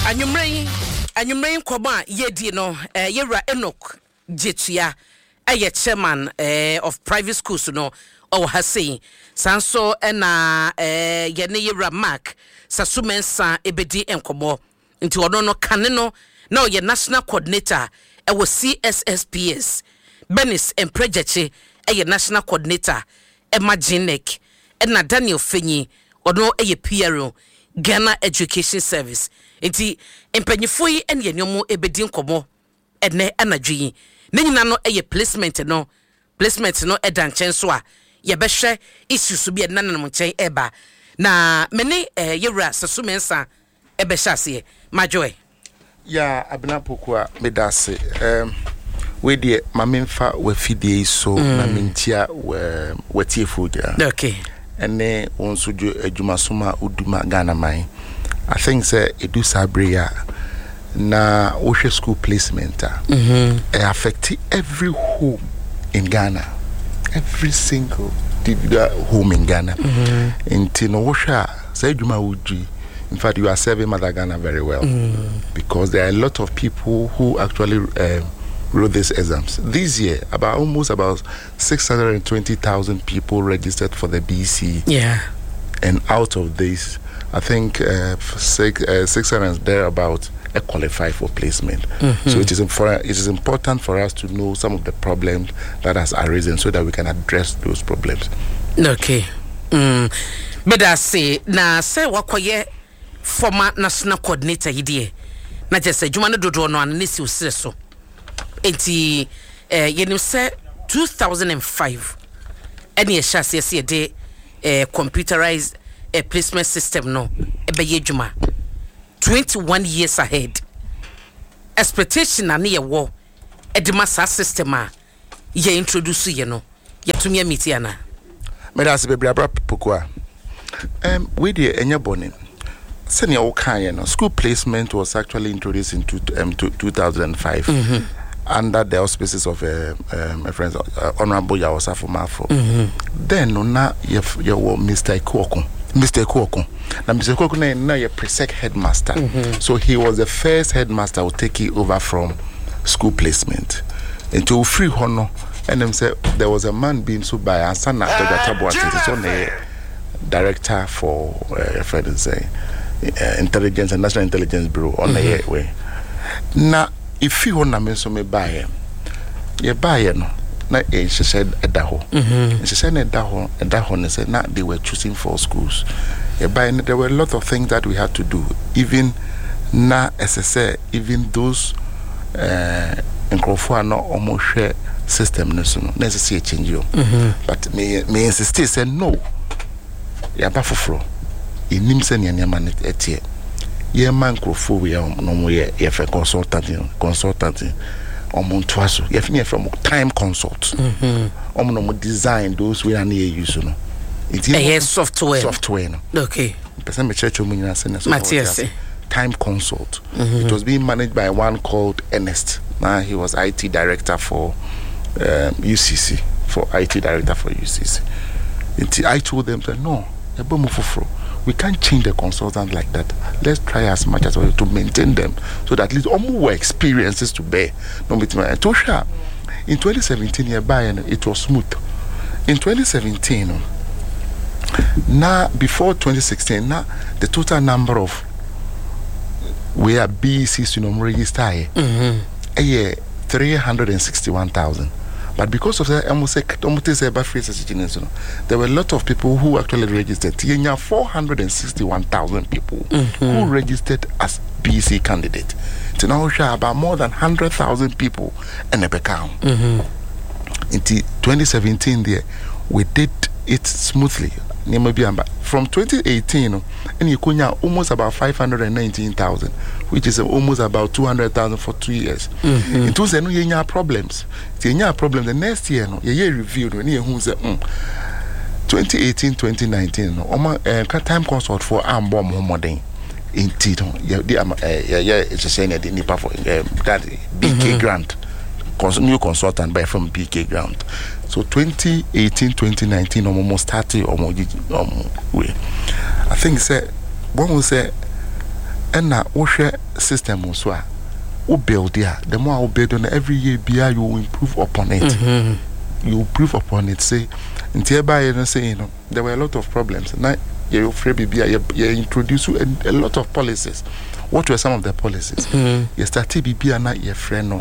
Anyumrein Koma Yedi no Yera Enoch Jetua chairman of private schools no or Hase Sanso ena Yene Yera Mark Sasumensa Ebedi Enkobo into Onono Kaneno now your national coordinator was CSSPS Benis and Prejeche a national coordinator Emma Jinek and Daniel Fenyi or no a PRO Ghana Education Service. Enti empanyefoi ene yenyomo ebedi nkomo ene anadwi ne nyina no placement no edan chenso a ye behwe issues bi ena nanam chen eba na mene yewura Sasumensa ebehwe ase majoe ya abena pokua medase we de mamemfa we fidie so na mentia we tie food ya okay ene onsujo adwumasoma uduma Ghana man I think say edu sabria na oshe school placement it affect every home in Ghana, every single home in Ghana. Inti no osha say juma uji. In fact, you are serving Mother Ghana very well because there are a lot of people who actually wrote these exams this year. Almost about 620,000 people registered for the BC. Yeah, and out of this, I think 600 thereabout qualify for placement. So it is important for us to know some of the problems that has arisen so that we can address those problems. Okay. But I say na say wakoye former national coordinator hidie. Na just say juma no dodo no anesi osire so. Enti yenim say 2005 any chassis say de computerized a placement system no ebeye juma 21 years ahead expectation na ye wo edima sa system a ye introduce ye no ye tumi amiti ana me da se bebra pokua we dey enya bonin senior wo kan ye no school placement was actually introduced in 2005 under the auspices of my friend Honorable Yawosafo Mafo. Then na ye Mr. Ekuokun. Now Mr. Ekuokun na ye presec headmaster. So he was the first headmaster who take it over from school placement. Into free honor and them say there was a man being so by Ansana Tabwati, it's on the director for intelligence and national intelligence bureau on the way. Now if you want to mention me buy no na she said edaho she said edaho and said they were choosing 4 schools there were a lot of things that we had to do even na SSA even those enkrofo no almost share system no so necessary change you but me insist say no ya ba foforo enim se ne ne man etie ye man krofo we no ye fe consultant omuntu aso ye fini from time consult no design those we are near use no it software no okay person me church mu nyina se time consult it was being managed by one called Ernest. Now he was IT director for UCC I told them that no we can't change the consultant like that. Let's try as much as possible to maintain them so that at least more experiences to bear. No, in 2017, it was smooth. In 2017, now before 2016, now the total number of where BECs register 361,000. But because of that, there were a lot of people who actually registered. 461,000 people who registered as BC candidate. So now we have about more than 100,000 people in the account. In 2017, there we did it smoothly. From 2018, and you could almost about 519,000, which is almost about 200,000 for 2 years. It was no problems. The next year, you reviewed when you 2018, 2019, time consult for bomb modern in Tito. It's a saying that BK grant. New consultant by from BK ground. So 2018, 2019 almost started way. I think say one will say and now share system also. We build there. The more we build on every year, you will improve upon it. You improve upon it. Say, until by say, you know, there were a lot of problems. Now you introduce a lot of policies. What were some of the policies? You started BB and your friend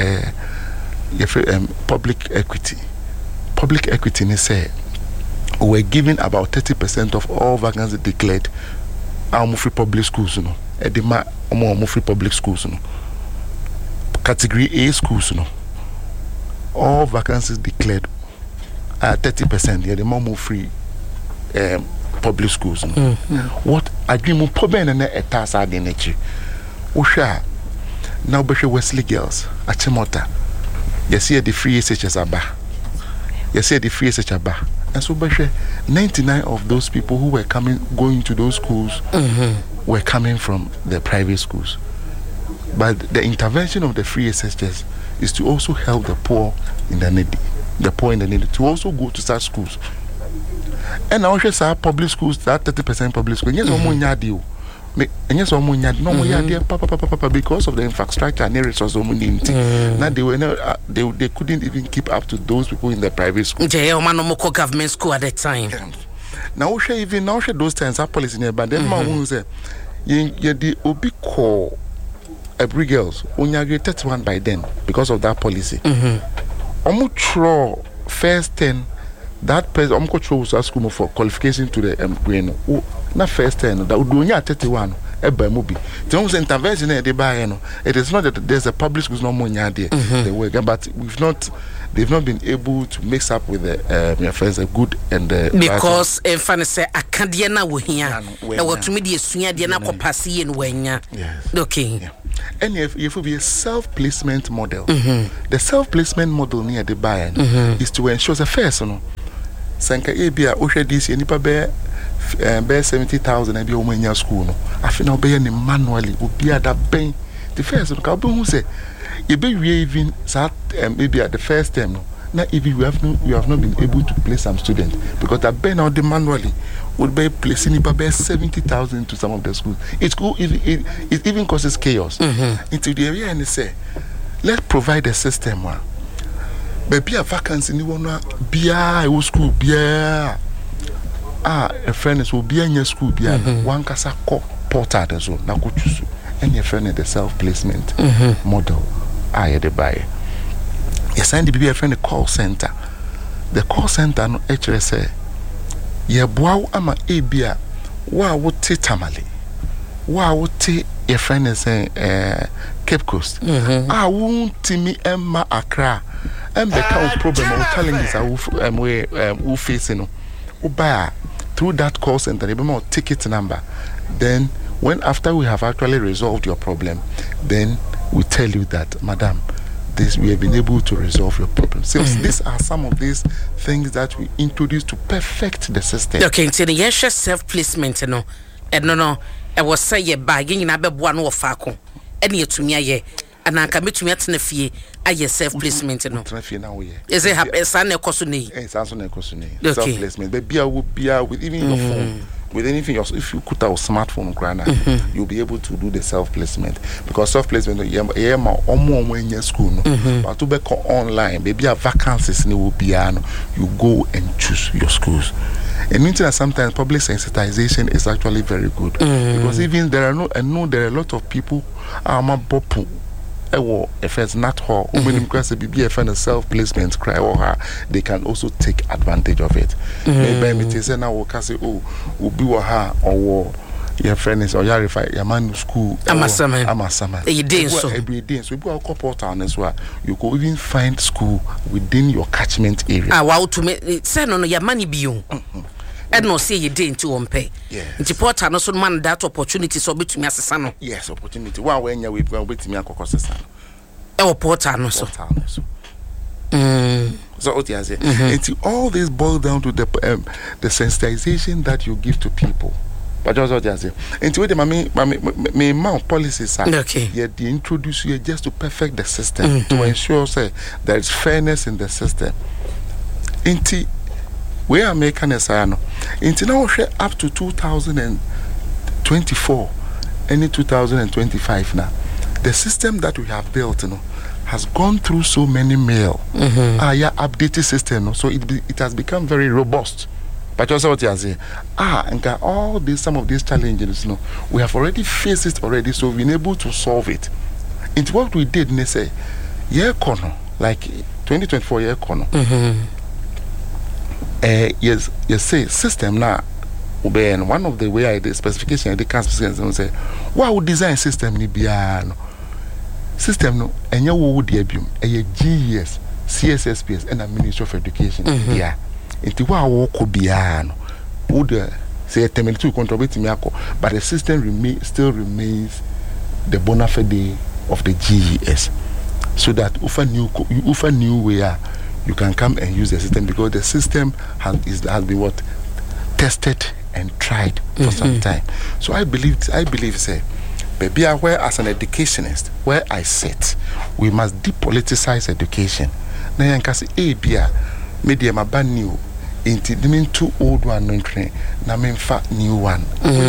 public equity. Public equity, they say, we're giving about 30% of all vacancies declared are free public schools, you know. Edema free public schools, you know. Category A schools, you know. All vacancies declared are 30%. Yeah, the more free public schools. You know. What agreement problem and a task are the nature? Usha now Beshe Wesley girls at Chimota. You see the free SHS Aba. You see the free SHS Aba. And so Beshe 99 of those people who were going to those schools were coming from the private schools. But the intervention of the free SHS is to also help the poor in the needy. The poor in the needy to also go to such schools. And I also say public schools, that 30% public schools. Yes, and yes, because of the infrastructure and resources, now they couldn't even keep up to those people in the private school. Government school at that time. Now, even now, those times are policy near, but then my say, the obi call every girls only get 31 by then because of that policy. First 10. That person, I'm going to school for qualification to the brain. Oh, not first 10. That would do 31. Eba movie. The only intervention they buy, it is not that there's a public school no more there. They work, but they've not been able to mix up with the your friends a good and because if I say Acadiana we here, there were to me the Sunya Diana Copasi and Wenya. Okay. And if will be a self-placement model. The self-placement model near the buyer is to ensure the first, Sanka Abia Osha DC nipa bear 70,000 and be omenya school. No, I feel now be manually would be at that bank. The first who say you be even that maybe at the first term. No, now if you have not been able to place some students because that bank now the manually would be placing nipa bear 70,000 to some of the schools. It even causes chaos into the area and they say let's provide a system one. But be a vacancy in the be a school, be a friend will be in your school, be one casa porter as well. Now go to and your friend in the self placement model. I had a buyer. You send the be a friend the call center. The call center no HRS. Ye bow ama abia wa would take tamale. Wa would take your friend is Cape Coast. I won't me Emma Accra. And the problem or challenges who facing through that call center, more ticket number. Then when after we have actually resolved your problem, then we tell you that, madam, we have been able to resolve your problem. So these are some of these things that we introduce to perfect the system. Okay, so the yes self-placement, no, I was say bagging in a one or faco, and yet to me, and I can meet me at Nefie, I self-placement, no. Is it a son of Cosune? It's also a Cosune. Self-placement, but be with even your phone. With anything else, if you put our smartphone you'll be able to do the self-placement because self-placement when you're school but to be online maybe a vacancies will be you go and choose your schools. And means that sometimes public sensitization is actually very good because even there are there are a lot of people if it's not her, when self-placement cry or her, they can also take advantage of it. Maybe it is now say, oh, be her or your friend is or your man school. I'm a summer. Every day, so you couple town as well. You could even find school within your catchment area. Wow, to me, send on your money be you. And no say you didn't to pay. Yes. The porter no so man that opportunity so between me as son. Yes, opportunity. Wow, when you will wait me a cocosan. Our porter no so. So what you say? And all this boils down to the sensitization that you give to people. But just what you say. And with the mount policies are okay. Yeah, they introduce you just to perfect the system to ensure say there is fairness in the system. We are making a sign. Until now, up to 2024, any 2025 now. The system that we have built, has gone through so many mail. Updated system, so it has become very robust. But also what you say, and all these, some of these challenges, we have already faced it already, so we've been able to solve it. It's what we did, and they say, like 2024 year corner. Yes, say system now. And one of the way the specification, the specification say, what would design system ni biano? System no, and you would debium, a GES, CSSPS, and a Ministry of Education. Yeah. Into what could be would say a terminal to contribute miracle, but the system still remains the bona fide of the GES, so that if a new way you can come and use the system, because the system has been what tested and tried for some time. So I believe say, baby, where as an educationist, where I sit, we must depoliticize education. Now you can say, bia media ma ban new into the mean too old one no train na mean fat new one.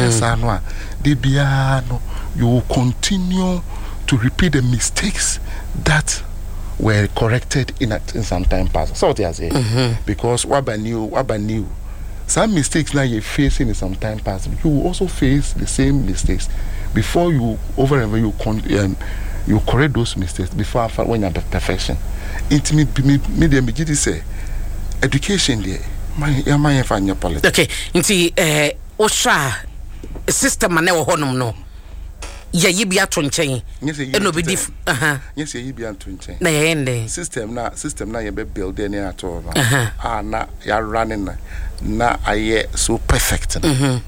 You will continue to repeat the mistakes that were corrected in some time past. So what I say, because what new. Some mistakes now you're facing in some time past, you will also face the same mistakes before you you correct those mistakes before when you're perfection. Intimate media say education there. My find your politics. Okay, inti osha system na wo honom no. Ya yibi ato nchen. Eno be dif yes ye yibi ato nchen. Na ye ende. System na ye be build any at all. Na ya running na aye so perfect. The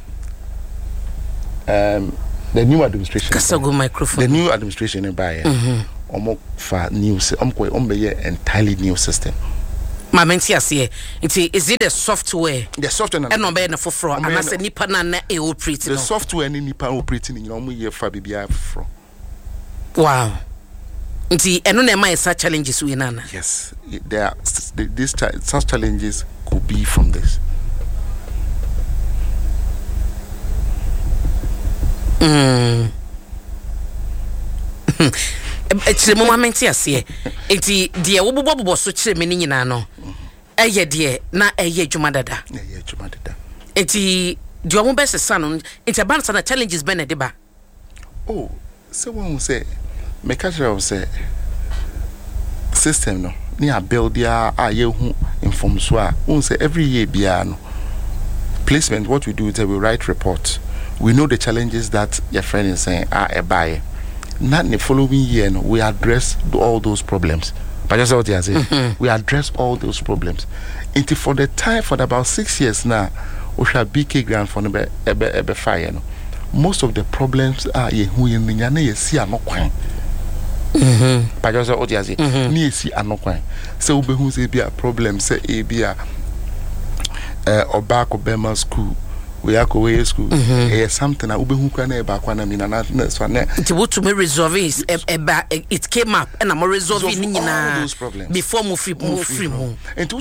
new administration. Kasago microphone. The new administration in Bayer. Omo fa new entirely new system. Mamenti ase is it the software? The software and no be na foforo and as nipa na e operating. The software ni nipa operating in omo ye fa bibia foforo. Wow. Nti eno na my such challenges we nana. Yes, there are such challenges could be from this. It's momenti ase enti de wo bobo so kire me ni nyina no eye de na eye dwuma dada enti de wo be sesa no enti ban sana challenges be na de ba. Oh, so one say me catch up say system no ni a build ya ye hu inform so a one say every year bia no placement. What we do is that we write reports. We know the challenges that your friend is saying are a buy. Not in the following year, no, we address all those problems. But that's what I say. We address all those problems. Until for about 6 years now, we shall BK grant for the fire. No. Most of the problems are who in the Yana see are not quite. But that's what I say. Me see are not quite. So we who say be a problem. Say a be a Obako Bema school. We are going to school. Something I who can back when I mean, and that's one. To me resolve is it came up, and I'm resolving all those problems before move free. And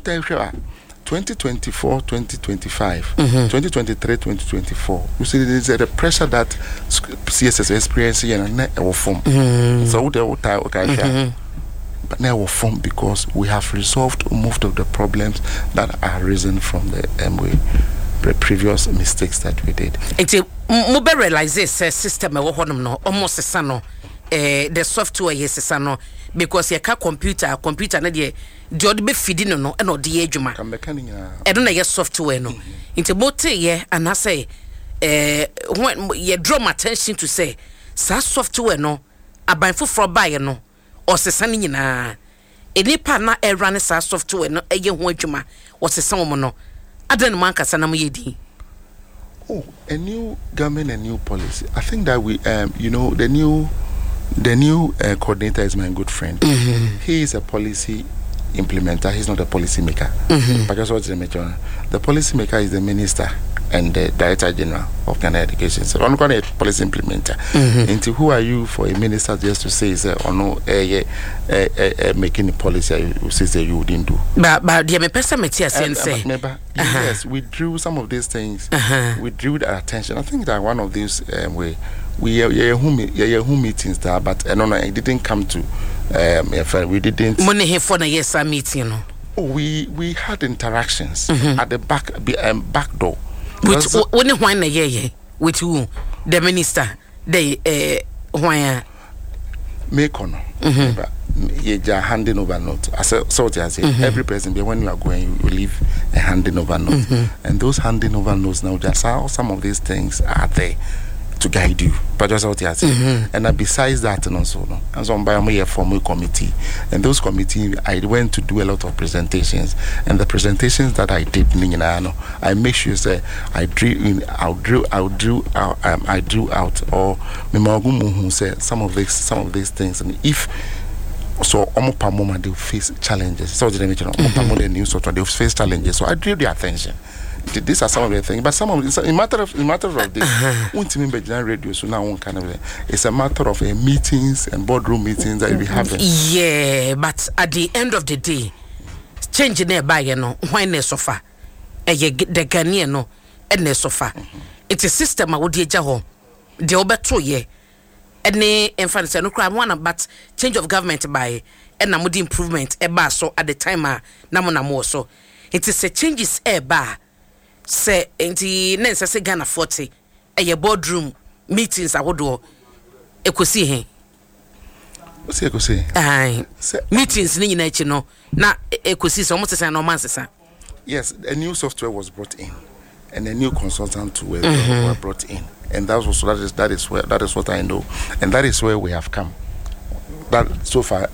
2024, 2025, 2023, 2024. You see, there's the pressure that CSS experiencing and net form. So they will tie okay. But now we're formed because we have resolved most of the problems that are arisen from the the previous mistakes that we did. Enti mo be realize this system e wo honom no almost sesa the software yes sesa no because your computer na de jod be feeding no e no de adwuma kan mechanic e do na yes software no enti bote ye and I say when you draw my attention to say sa software no aban foforo buy no o sesa ni nyina enipa na e run sa software no e ye ho adwuma o sesa mo no adan man kasa na mo yedi. Oh, a new government, a new policy. I think that we the new coordinator is my good friend. He is a policy implementer. He's not a policy maker. But that's what's the matter. The policy maker is the minister and the director general of Ghana Education. So I'm going to policy implementer. Into who are you for a minister just to say or no making a policy you say you wouldn't do. But the me person me say yes, we drew some of these things. We drew their attention. I think that one of these we who meetings there, but no, it didn't come to we didn't. Money here for the yes meeting. We had interactions at the back door. With only one year with who the minister they why Mekono. You're handing over note. I say every president when you are going, you leave a handing over note, and those handing over notes now just how some of these things are there to guide you. But just what you say, and besides that, and also no, and so by my formal committee, and those committee I went to do a lot of presentations, and the presentations that I did, I make sure say I drew out or who said some of these things, and if so moment they face challenges. So they news they face challenges. So I drew their attention. These are some of the things, but some of this in matter of this. Won't mean by radio. So now one kind of it's a matter of meetings and boardroom meetings that we have. Yeah, but at the end of the day, changing nearby, why ne sofa? The Ghanaian no, and ne sofa. It's a system I would jaho. The obeto ye. Any influence no crime one, but change of government by and namudi improvement eba so at the time namona more so. It is a changes eba. Say enti nensa se Ghana 40 a boardroom meetings awodo ekosi he ekosi ai meetings ni nyina echi no na ekosi so almost say no man sesa. Yes, a new software was brought in and a new consultant were brought in, and that is what I know, and that is where we have come. That so far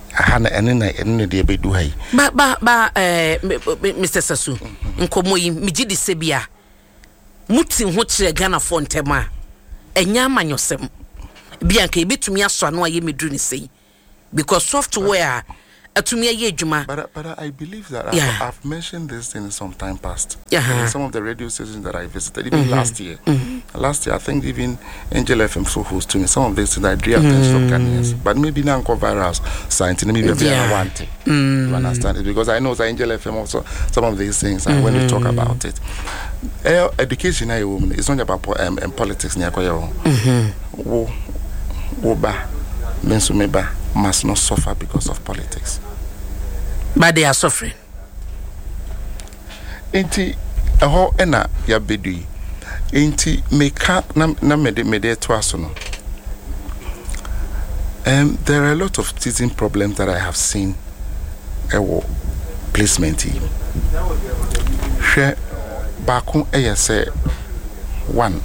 Mr. Sasu nkomo yi miji di sebia muti ho kire Ghana for ntema enya amanyosem bia nka ebetumi aso ano aye medru ni sei because software atumi aye adwuma. But I believe that I've mentioned this in some time past. In some of the radio stations that I visited, even last year. Last year, I think even Angel FM so host to me. Some of this I drew attention of Ghanaians. But maybe now virus science, maybe I want it. You understand it? Because I know that Angel FM also some of these things, and when we talk about it, education is not about politics. Mensumeba must not suffer because of politics. But they are suffering. Enti aho ena ya bedui. Enti meka na mede to aso. There are a lot of teething problems that I have seen placement. Hwe baako say one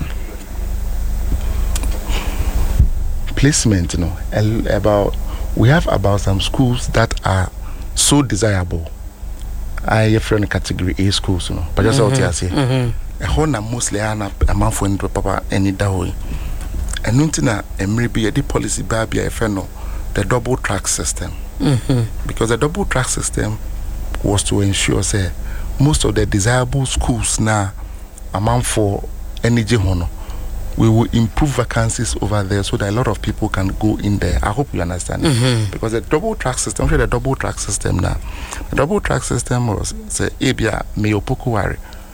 placement we have about some schools that are so desirable. I friend category A schools, but just what I say. A hona mostly ana amount for papa any dawi. And nuntina emribi the policy baby a friend the double track system. Because the double track system was to ensure say most of the desirable schools now amount for any hono. We will improve vacancies over there so that a lot of people can go in there. I hope you understand. Because the double track system, the double track system now. The double track system was say Abia may opokuwari.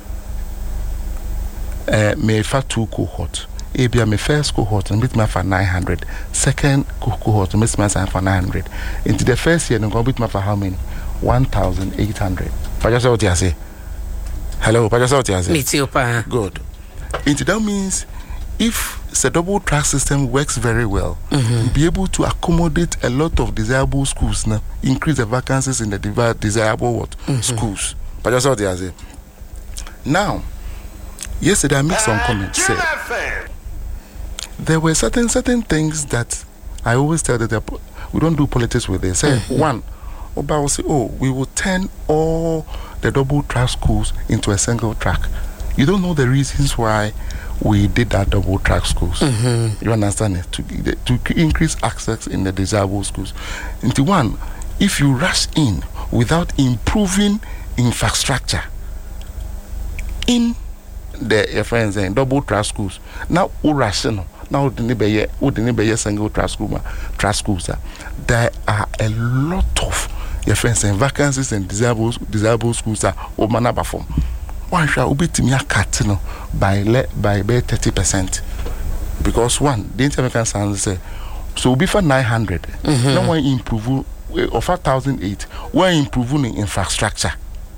May fa 2 cohort. Abia may first cohort and meet me for 900. Second cohort and meet me for 900. Into the first year, and go meet me for how many? 1,800. Pajasa what you say? Hello, Pajasa what you say? Meet you, pa. Good. Into that means if the double track system works very well, be able to accommodate a lot of desirable schools now, increase the vacancies in the desirable schools. But that's what they are saying. Now, yesterday I made some comments. There were certain things that I always tell that we don't do politics with this. Say one, Oba will say, we will turn all the double track schools into a single track. You don't know the reasons why we did that double track schools. You understand it? To increase access in the desirable schools. Into one, if you rush in without improving infrastructure in the friends and double track schools, now rational. Now the single track schools. There are a lot of your friends and vacancies and desirable schools are manaba form. One shall be to me a cut by 30%. because one the intermittent sounds say so be for 900 no one improve or 5008 we're improving infrastructure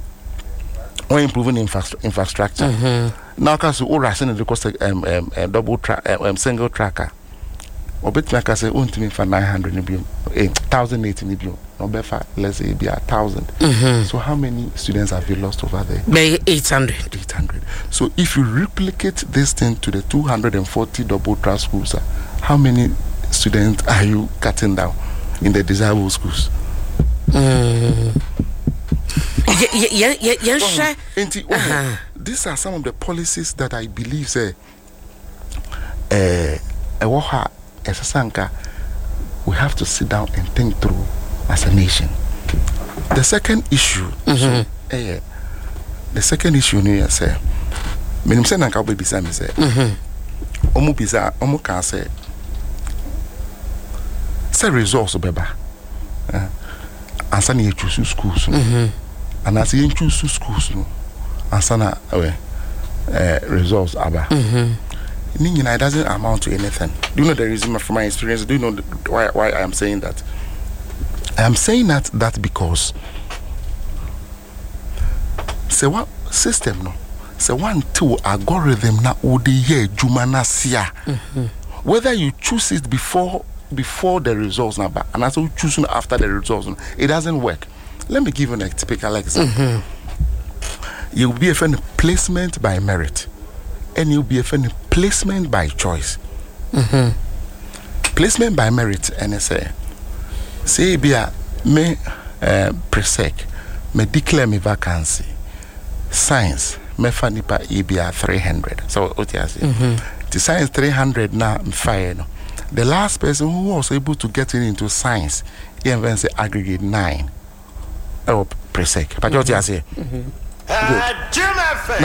now cause all racing the cost double track single tracker or bet me say to me for 900 nibium 1080 nibium no better let's say be 1000 so how many students have you lost over there? Maybe 800. So if you replicate this thing to the 240 double track schools, how many students are you cutting down in the desirable schools? These are some of the policies that I believe say we have to sit down and think through as a nation. The second issue, the second issue is say, me say na ka be bisa me say, omo can say results beba, ansa na you choose schools, and as you choose schools no, ansa na results aba. It doesn't amount to anything. Do you know the reason from my experience? Do you know why I am saying that? I am saying that because say what system no, say one two algorithm na odi ye jumana sia. Whether you choose it before the results now, and also choosing after the results, it doesn't work. Let me give you a typical example. You'll be a placement by merit. And you'll be a placement by choice. Placement by merit, and say be a me presec, me declare me vacancy. Science, me fanipa EBA 300. So what you say? The science 300 now fire. The last person who was able to get into science, even say aggregate 9. Presec. But what you say?